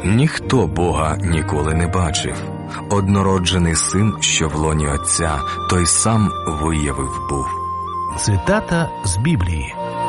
Ніхто Бога ніколи не бачив. Однороджений син, що в лоні Отця, той сам виявив був. Цитата з Біблії.